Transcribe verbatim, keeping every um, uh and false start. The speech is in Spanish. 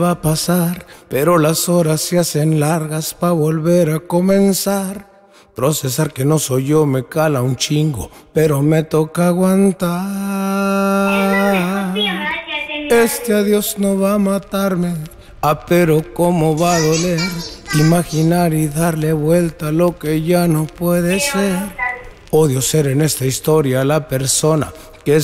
Va a pasar, pero las horas se hacen largas pa' volver a comenzar. Procesar que no soy yo me cala un chingo, pero me toca aguantar. Este adiós no va a matarme, ah, pero cómo va a doler. Imaginar y darle vuelta a lo que ya no puede ser. Odio ser en esta historia la persona